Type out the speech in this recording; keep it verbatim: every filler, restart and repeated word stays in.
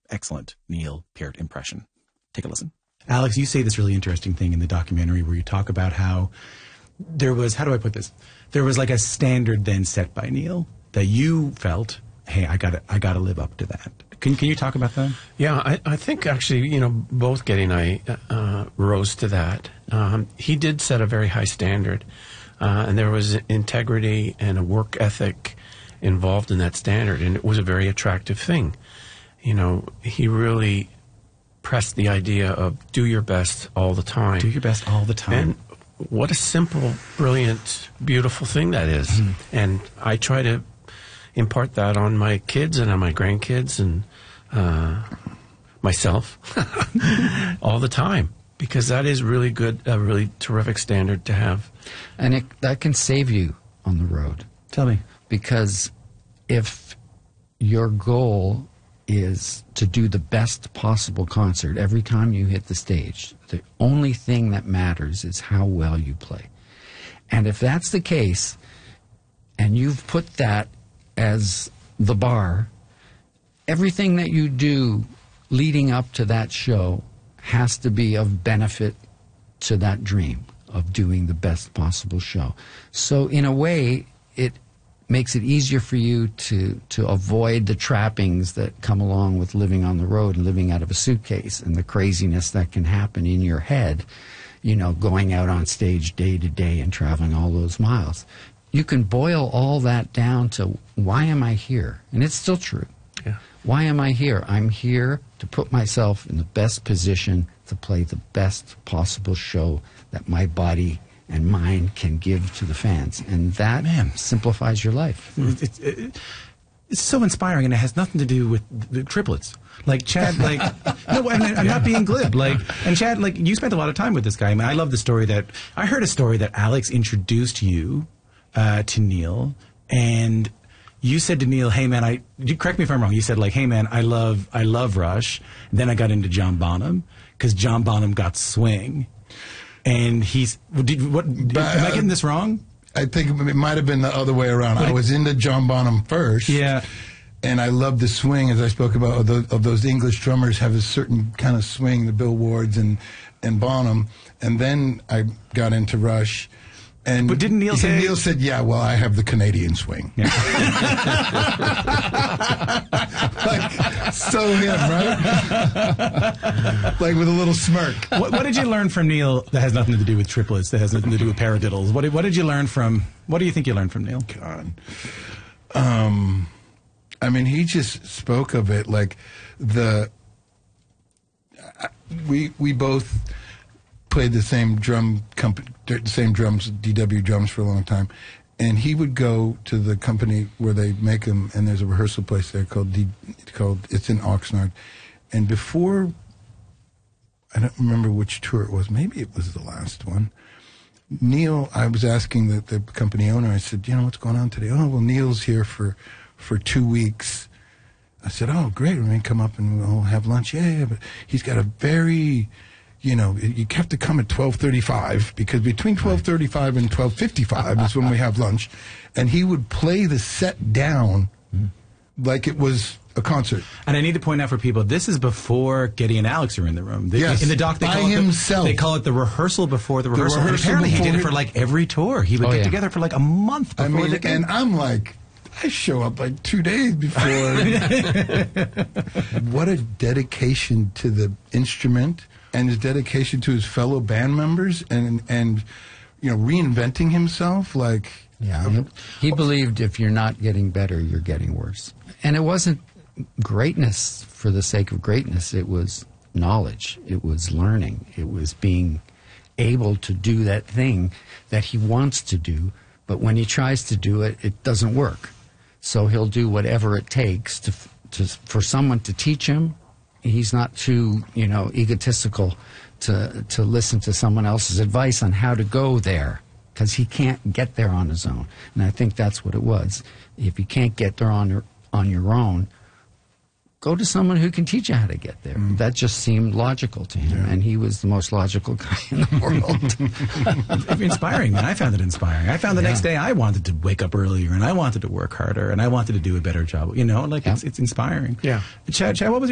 excellent Neil Peart impression. Take a listen. Alex, you say this really interesting thing in the documentary where you talk about how there was, how do I put this? There was like a standard then set by Neil that you felt, hey, I gotta, I gotta live up to that. Can, can you talk about that? Yeah, I, I think actually, you know, both Geddy and I uh, rose to that. Um, he did set a very high standard, uh, and there was integrity and a work ethic involved in that standard, and it was a very attractive thing. You know, he really pressed the idea of do your best all the time. Do your best all the time. And what a simple, brilliant, beautiful thing that is. Mm. And I try to impart that on my kids and on my grandkids and uh, myself all the time, because that is really good, a really terrific standard to have. And it, that can save you on the road. Tell me. Because if your goal is to do the best possible concert every time you hit the stage, the only thing that matters is how well you play. And if that's the case, and you've put that as the bar, everything that you do leading up to that show has to be of benefit to that dream of doing the best possible show. So in a way, it makes it easier for you to, to avoid the trappings that come along with living on the road and living out of a suitcase and the craziness that can happen in your head, you know, going out on stage day to day and traveling all those miles. You can boil all that down to, why am I here? And it's still true. Yeah. Why am I here? I'm here to put myself in the best position to play the best possible show that my body and mind can give to the fans. And that, man, simplifies your life. It's, it, it's so inspiring, and it has nothing to do with the triplets. Like, Chad, like, no, I mean, I'm not being glib. Like, and Chad, like, you spent a lot of time with this guy. I mean, I love the story that, I heard a story that Alex introduced you Uh, to Neil, and you said to Neil, "Hey man, I you, correct me if I'm wrong. You said like, hey man, I love I love Rush." And then I got into John Bonham because John Bonham got swing, and he's did, what? But, am I getting this wrong? I think it might have been the other way around. But I was into John Bonham first. Yeah. And I love the swing, as I spoke about, of, the, of those English drummers have a certain kind of swing, the Bill Wards and and Bonham, and then I got into Rush. And but didn't Neil say... Neil said, yeah, well, I have the Canadian swing. Yeah. Like, so him, right? Like with a little smirk. What, what did you learn from Neil that has nothing to do with triplets, that has nothing to do with paradiddles? What did, what did you learn from... What do you think you learned from Neil? God. Um, I mean, he just spoke of it like the... We, we both... played the same drum company, the same drums, D W drums, for a long time, and he would go to the company where they make them, and there's a rehearsal place there called D, called it's in Oxnard, and before, I don't remember which tour it was, maybe it was the last one. Neil, I was asking the, the company owner, I said, you know, what's going on today? Oh, well, Neil's here for for two weeks. I said, oh, great, we can come up and we'll have lunch. Yeah, yeah, but he's got a very You know, you have to come at twelve thirty-five, because between twelve thirty-five and twelve fifty-five is when we have lunch. And he would play the set down like it was a concert. And I need to point out for people, this is before Geddy and Alex are in the room. They, yes, in the doc, they by call himself. It the, they call it the rehearsal before the rehearsal. The rehearsal and apparently he did it before for like every tour. He would oh, get yeah. together for like a month before I mean, the game. and I'm like, I show up like two days before. What a dedication to the instrument, and his dedication to his fellow band members, and and you know, reinventing himself. Like, yeah, he, he believed if you're not getting better, you're getting worse. And it wasn't greatness for the sake of greatness. It was knowledge. It was learning. It was being able to do that thing that he wants to do, but when he tries to do it, it doesn't work. So he'll do whatever it takes to to for someone to teach him. He's not too, you know, egotistical to to listen to someone else's advice on how to go there, because he can't get there on his own. And I think that's what it was. If you can't get there on your, on your own, go to someone who can teach you how to get there. Mm. That just seemed logical to him, yeah. And he was the most logical guy in the world. It's inspiring, man. I found it inspiring. I found the yeah. next day I wanted to wake up earlier, and I wanted to work harder, and I wanted to do a better job. You know, like, yeah. it's, it's inspiring. Yeah. Chad, Chad, what was your